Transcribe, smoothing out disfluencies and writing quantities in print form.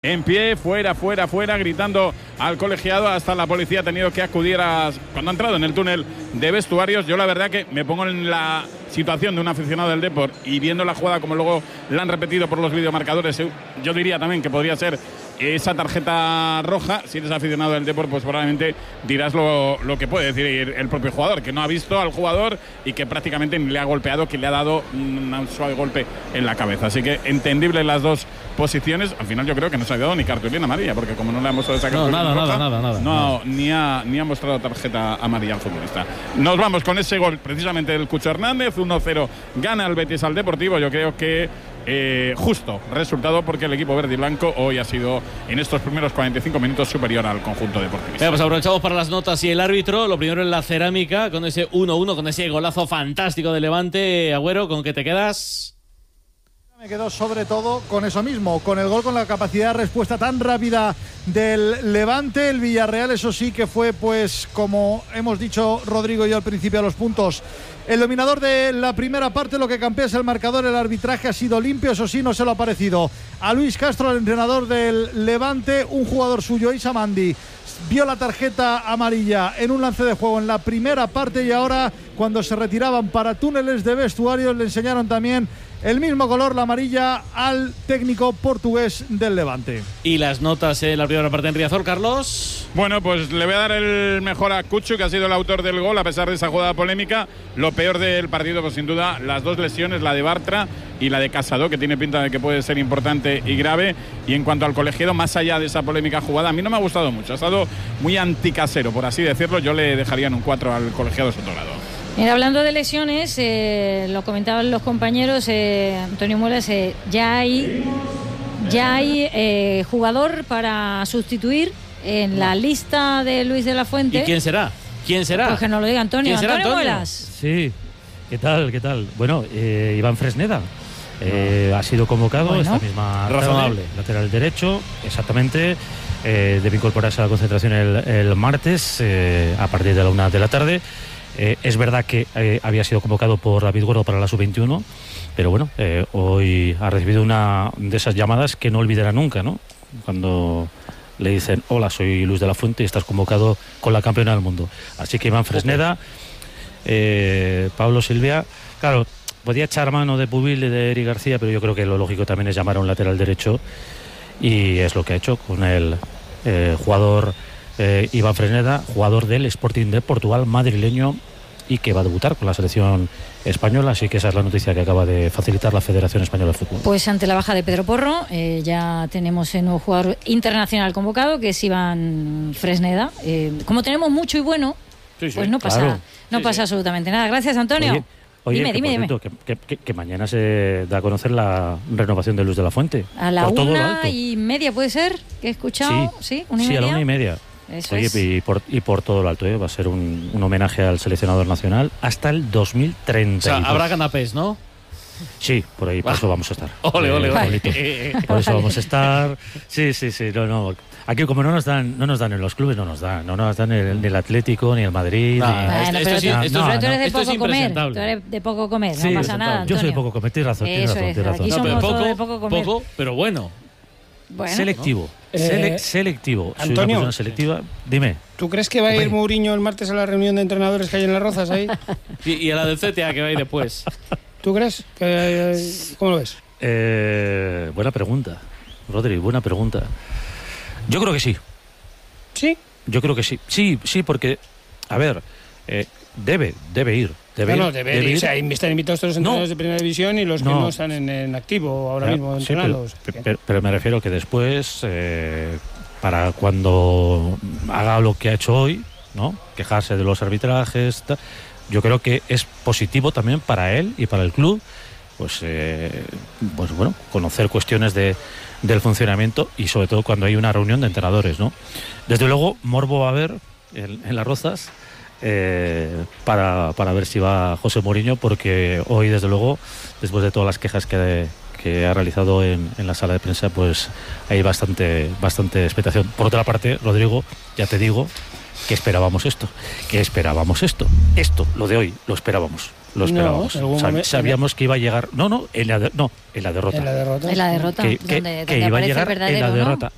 En pie, fuera, gritando al colegiado. Hasta la policía ha tenido que acudir cuando ha entrado en el túnel de vestuarios. Yo la verdad que me pongo en la situación de un aficionado del Depor y viendo la jugada como luego la han repetido por los videomarcadores, yo diría también que podría ser esa tarjeta roja. Si eres aficionado del Depor, pues probablemente dirás lo que puede decir el propio jugador, que no ha visto al jugador y que prácticamente le ha golpeado, que le ha dado un suave golpe en la cabeza. Así que entendible las dos posiciones. Al final yo creo que no se ha dado ni cartulina amarilla, porque como no le ha mostrado esa cartulina roja, ni ha mostrado tarjeta amarilla al futbolista. Nos vamos con ese gol precisamente del Cucho Hernández. 1-0 gana el Betis al Deportivo. Yo creo que justo resultado, porque el equipo verde y blanco hoy ha sido en estos primeros 45 minutos superior al conjunto deportivista. Pues aprovechamos para las notas y el árbitro. Lo primero en la cerámica, con ese 1-1, con ese golazo fantástico de Levante. Agüero, ¿con qué te quedas? Me quedo sobre todo con eso mismo, con el gol, con la capacidad de respuesta tan rápida del Levante. El Villarreal, eso sí que fue, pues como hemos dicho Rodrigo y yo al principio de los puntos, el dominador de la primera parte. Lo que campea es el marcador. El arbitraje ha sido limpio, eso sí, no se lo ha parecido a Luis Castro, el entrenador del Levante. Un jugador suyo, Issa Mandi, vio la tarjeta amarilla en un lance de juego en la primera parte, y ahora cuando se retiraban para túneles de vestuarios le enseñaron también el mismo color, la amarilla, al técnico portugués del Levante. ¿Y las notas en la primera parte en Riazor, Carlos? Bueno, pues le voy a dar el mejor a Cucho, que ha sido el autor del gol, a pesar de esa jugada polémica. Lo peor del partido, pues sin duda, las dos lesiones, la de Bartra y la de Casado, que tiene pinta de que puede ser importante y grave. Y en cuanto al colegiado, más allá de esa polémica jugada, a mí no me ha gustado mucho. Ha estado muy anticasero, por así decirlo. Yo le dejaría en un 4 al colegiado Sotolado. Mira, hablando de lesiones, lo comentaban los compañeros, Antonio Muelas, ya hay jugador para sustituir en la lista de Luis de la Fuente. ¿Y quién será? Pues que nos lo diga Antonio. Antonio Muelas. Sí, ¿qué tal? Iván Fresneda ha sido convocado esta misma razonable lateral derecho, exactamente. Debe incorporarse a la concentración el martes a partir de la 1 de la tarde. Es verdad que había sido convocado por David Gordo para la sub-21, pero bueno, hoy ha recibido una de esas llamadas que no olvidará nunca, ¿no? Cuando le dicen: hola, soy Luis de la Fuente y estás convocado con la campeona del mundo. Así que Iván Fresneda, Pablo Silvia, claro, podía echar mano de Pubil y de Eric García, pero yo creo que lo lógico también es llamar a un lateral derecho, y es lo que ha hecho con el jugador Iván Fresneda, jugador del Sporting de Portugal, madrileño, y que va a debutar con la selección española. Así que esa es la noticia que acaba de facilitar la Federación Española de Fútbol. Pues ante la baja de Pedro Porro, ya tenemos un nuevo jugador internacional convocado, que es Iván Fresneda. Como tenemos mucho y bueno, pues no pasa, pasa absolutamente nada. Gracias, Antonio. Oye, dime. Que mañana se da a conocer la renovación de Luis de la Fuente. A la 1:30 puede ser, que he escuchado. Sí, 1:30. Sí, a la 1:30. Oye, y por todo lo alto, va a ser un homenaje al seleccionador nacional hasta el 2030. O sea, habrá canapés, ¿no? Sí, por ahí, por eso vamos a estar. Ole. Por eso vamos a estar. Sí. No. Aquí, como no nos dan en los clubes, no nos dan ni el Atlético, ni el Madrid. Pero tú eres de poco comer. Tú eres de poco comer, no pasa nada, Antonio. Yo soy de poco comer, tienes razón. Aquí somos todos de poco comer. Poco, pero bueno. Selectivo. Selectivo. Antonio, soy una persona selectiva. Dime. ¿Tú crees que va a ir Mourinho el martes a la reunión de entrenadores que hay en Las Rozas ahí? y a la del CTA, que va a ir después. ¿Tú crees? ¿Cómo lo ves? Buena pregunta, Rodri, buena pregunta. Yo creo que sí. ¿Sí? Yo creo que sí. Sí, porque, a ver, debe ir. Debe ir. O sea, están invitados todos los entrenadores de primera división y los que no están en activo ahora mismo entrenando. Pero me refiero que después, para cuando haga lo que ha hecho hoy, ¿no? Quejarse de los arbitrajes, yo creo que es positivo también para él y para el club, pues bueno, conocer cuestiones del funcionamiento, y sobre todo cuando hay una reunión de entrenadores, ¿no? Desde luego, morbo va a haber en Las Rozas para ver si va José Mourinho, porque hoy, desde luego, después de todas las quejas que ha realizado en la sala de prensa, pues hay bastante expectación. Por otra parte, Rodrigo, ya te digo que esperábamos esto. Esto, lo de hoy, lo esperábamos. Sabíamos que iba a llegar. En la derrota. En la derrota. Que iba a llegar en la derrota.